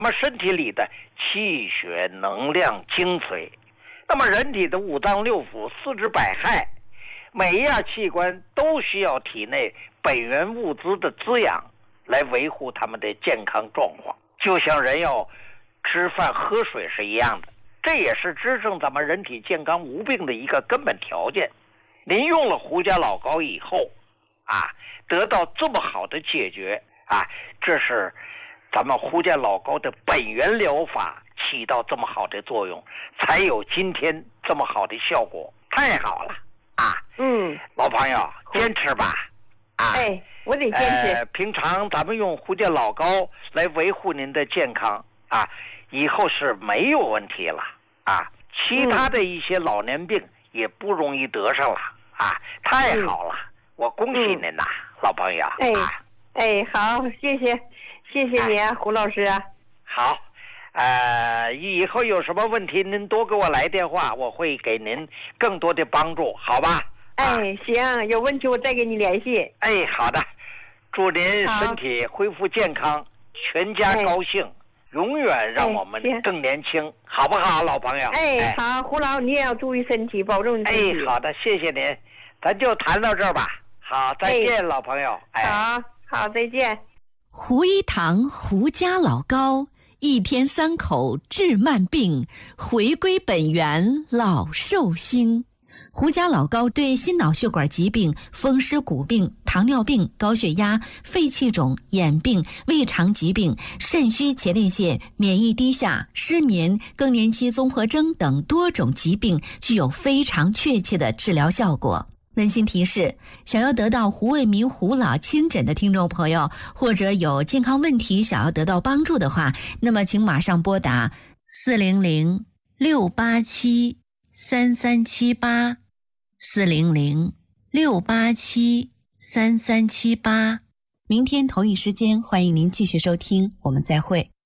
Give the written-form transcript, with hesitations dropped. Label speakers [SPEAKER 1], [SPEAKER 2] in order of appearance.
[SPEAKER 1] 那么身体里的气血能量精髓，那么人体的五脏六腑四肢百骸，每一样器官都需要体内本源物资的滋养来维护他们的健康状况，就像人要吃饭喝水是一样的，这也是支撑咱们人体健康无病的一个根本条件。您用了胡家老膏以后得到这么好的解决这是咱们胡家老膏的本源疗法起到这么好的作用，才有今天这么好的效果，太好了老朋友坚持吧
[SPEAKER 2] 我得坚持
[SPEAKER 1] 平常咱们用胡家老膏来维护您的健康以后是没有问题了其他的一些老年病也不容易得上了太好了我恭喜您呐老朋友
[SPEAKER 2] 好，谢谢你胡老师
[SPEAKER 1] 好以后有什么问题您多给我来电话，我会给您更多的帮助，好吧
[SPEAKER 2] 行，有问题我再给你联系
[SPEAKER 1] 好的，祝您身体恢复健康，全家高兴永远让我们更年轻好不好老朋友
[SPEAKER 2] 好，胡老你也要注意身体，保重身体
[SPEAKER 1] 好的，谢谢您，咱就谈到这儿吧，好，再见老朋友
[SPEAKER 2] 好，再见。
[SPEAKER 3] 胡一堂胡家老膏，一天3口治慢病，回归本源老寿星。胡家老膏对心脑血管疾病、风湿骨病、糖尿病、高血压、肺气肿、眼病、胃肠疾病、肾虚前列腺、免疫低下、失眠、更年期综合征等多种疾病具有非常确切的治疗效果。温馨提示，想要得到胡卫民胡老亲诊的听众朋友，或者有健康问题想要得到帮助的话，那么请马上拨打400-687-3378 400-687-3378。明天同一时间，欢迎您继续收听，我们再会。